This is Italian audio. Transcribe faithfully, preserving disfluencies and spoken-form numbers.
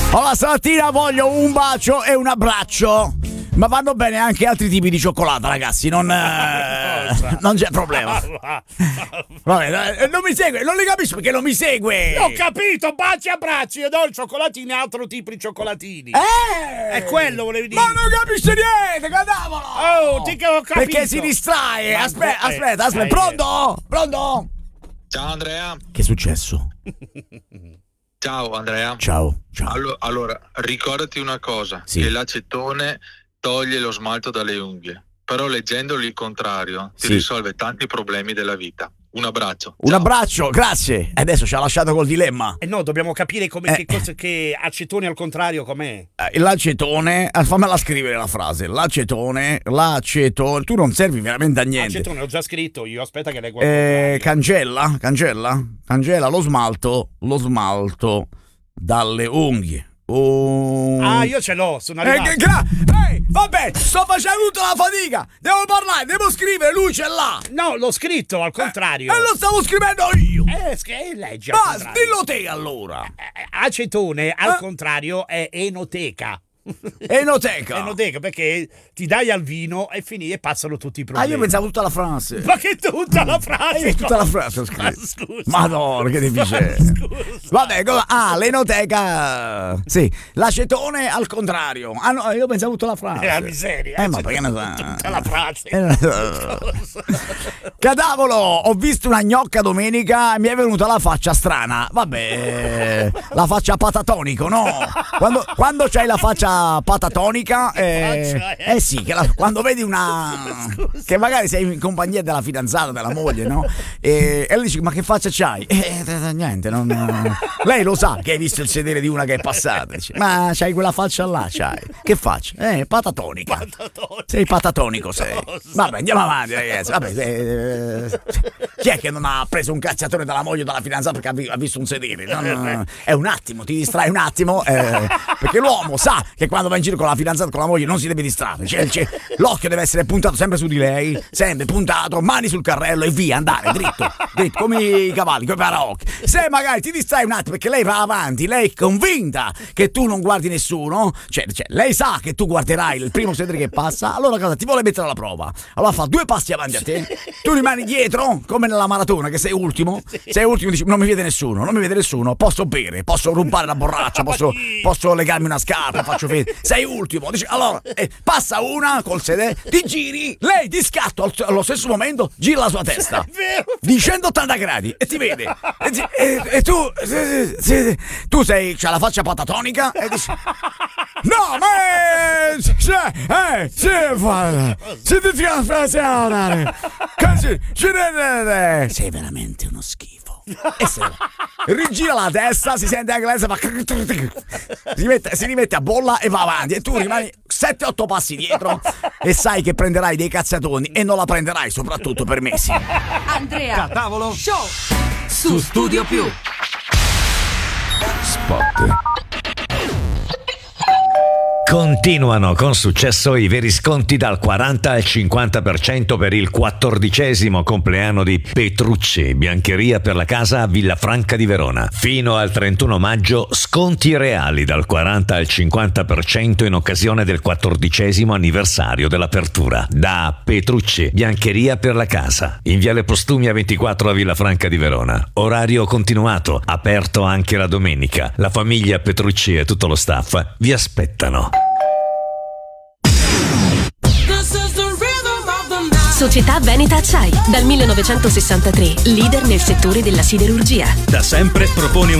Allora, stamattina voglio un bacio e un abbraccio. Ma vanno bene anche altri tipi di cioccolata, ragazzi, non, eh, non c'è problema. Vabbè, eh, non mi segue, non li capisco perché non mi segue. Ho capito, baci e abbracci, io do il cioccolatino e altro tipo di cioccolatini. Eh! È quello volevi dire. Ma non capisce niente, cadavolo! Oh, ti che ho capito. Perché si distrae. Ma Aspetta, eh, aspetta, aspetta. eh, Pronto? Pronto? Ciao Andrea. Che è successo? Ciao Andrea. Ciao, ciao. Allo- allora, ricordati una cosa, Sì. che l'acetone toglie lo smalto dalle unghie, però leggendolo il contrario ti Sì. risolve tanti problemi della vita. Un abbraccio. Un Ciao. abbraccio, grazie. E adesso ci ha lasciato col dilemma. Eh no, dobbiamo capire come, Eh. che, cosa, che acetone al contrario com'è. Eh, L'acetone, eh, fammela scrivere la frase. L'acetone, l'acetone. Tu non servi veramente a niente. Acetone l'ho già scritto io, aspetta che leggo. Eh, cancella, cancella, cancella lo smalto, lo smalto dalle unghie. Oh. Ah, io ce l'ho, sono Eh, arrivato. che gra- Ehi, vabbè, sto facendo tutta la fatica. Devo parlare, devo scrivere, lui ce l'ha. No, l'ho scritto al contrario. E lo stavo scrivendo io. Eh, che leggi al Ma contrario. dillo te allora. Eh, acetone al Eh? contrario è enoteca. Enoteca. Enoteca perché ti dai al vino e finì e passano tutti i Ah, problemi. io pensavo tutta la frase. Ma che tutta la frase? Eh, tutta la frase ho Ma scritto. scusa. Madonna, che difficile. Ma scusa. Vabbè, cosa? Ah, l'enoteca. Sì, l'acetone al contrario. Ah, no, io pensavo tutta la frase. È la miseria. Eh, ma perché ne sa? Tutta la frase. Eh, Cosa? Cadavolo, ho visto una gnocca domenica e mi è venuta la faccia strana. Vabbè, la faccia patatonico, no? Quando, quando c'hai la faccia patatonica, eh, faccia è? eh sì, che la- quando vedi una. Che magari sei in compagnia della fidanzata, della moglie, no? E, e lei dice: ma che faccia c'hai? Eh, eh, niente, non. Lei lo sa che hai visto il sedere di una che è passata. Dice, ma c'hai quella faccia là, c'hai. Che faccia? Eh, patatonica. Patatone. Sei patatonico, sei. Cosa? Vabbè, andiamo avanti, ragazzi. Vabbè, eh, chi è che non ha preso un cazziatore dalla moglie o dalla fidanzata perché ha vi- ha visto un sedere? No, no, no. È un attimo, ti distrai un attimo. eh, perché l'uomo sa che quando va in giro con la fidanzata, con la moglie, non si deve distrarre. Cioè, cioè, l'occhio deve essere puntato sempre su di lei, sempre puntato, mani sul carrello e via, andare dritto, dritto, come i cavalli, come i paraocchi. Se magari ti distrai un attimo perché lei va avanti, lei è convinta che tu non guardi nessuno, cioè, cioè lei sa che tu guarderai il primo sedere che passa, allora cosa? Ti vuole mettere alla prova. Allora fa due passi avanti a te, tu rimani dietro, come nella maratona, che sei ultimo, sei ultimo, dici non mi vede nessuno, non mi vede nessuno, posso bere, posso rubare la borraccia, posso, posso legarmi una scarpa, faccio fede, sei ultimo, dici allora, eh, passa una col sedere, ti giri, lei di scatto al- allo stesso momento gira la sua testa È vero. di centottanta gradi e ti vede e, ti- e- e tu sì, sì, sì, tu sei c'hai la faccia patatonica e dici no ma è, cioè, eh, sì, fa- si ti fa frasare così ci deve- sei veramente uno schifo e se rigira la testa, si sente anche lei, fa si, mette, si rimette a bolla e va avanti e tu rimani sette otto passi dietro e sai che prenderai dei cazzatoni e non la prenderai soprattutto per mesi. Andrea Cadavolo Show su Studio Più. Spot. Continuano con successo i veri sconti dal quaranta al cinquanta per cento per il quattordicesimo compleanno di Petrucci, biancheria per la casa a Villafranca di Verona. Fino al trentuno maggio sconti reali dal quaranta al cinquanta per cento in occasione del quattordicesimo anniversario dell'apertura. Da Petrucci, biancheria per la casa, in Viale Postumia ventiquattro a Villafranca di Verona. Orario continuato, aperto anche la domenica. La famiglia Petrucci e tutto lo staff vi aspettano. Società Veneta Acciai, dal millenovecentosessantatré, leader nel settore della siderurgia. Da sempre propone un